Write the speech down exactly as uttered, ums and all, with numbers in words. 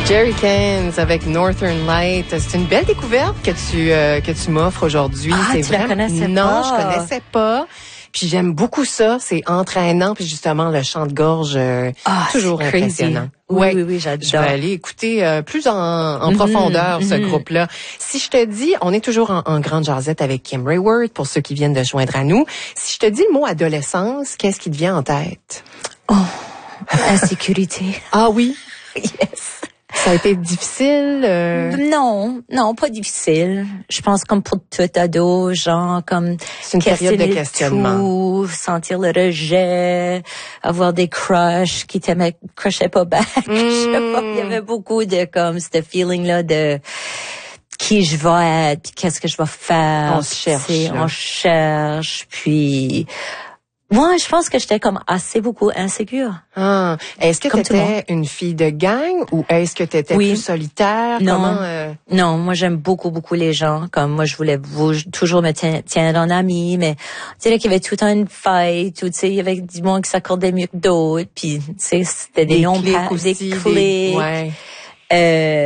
Jerry Keynes avec Northern Light. C'est une belle découverte que tu euh, que tu m'offres aujourd'hui. Ah, c'est tu la connaissais non, pas? je connaissais pas. Puis j'aime beaucoup ça, c'est entraînant, puis justement le chant de gorge euh, Ah, toujours c'est crazy. impressionnant. Oui, Ouais. oui, oui, j'adore. Je vais aller écouter euh, plus en, en Mm-hmm, profondeur ce mm-hmm. groupe-là. Si je te dis, on est toujours en, en grande jasette avec Kim Rayward, pour ceux qui viennent de joindre à nous. Si je te dis le mot adolescence, qu'est-ce qui te vient en tête? Oh, insécurité. Ah oui? Yes. Ça a été difficile? Euh... Non, non, pas difficile. Je pense comme pour tout ado, genre comme c'est une période de questionnement. Tout, sentir le rejet, avoir des crushs qui t'aimaient, crushaient pas back. Mm. Je sais pas, il y avait beaucoup de comme ce feeling-là de qui je vais être, puis qu'est-ce que je vais faire. On se cherche. On cherche, puis... Moi, je pense que j'étais comme assez beaucoup insécure. Ah, est-ce que tu étais une fille de gang ou est-ce que tu étais oui. plus solitaire? Non, Comment, euh... non, moi j'aime beaucoup beaucoup les gens. Comme moi, je voulais toujours me tiendre en ami, mais tu sais qu'il y avait tout le temps une fight, ou tu sais il y avait du monde qui s'accordait mieux que d'autres, puis tu sais c'était des, des longs clics pas, aussi, des clics. Des... Ouais. Euh,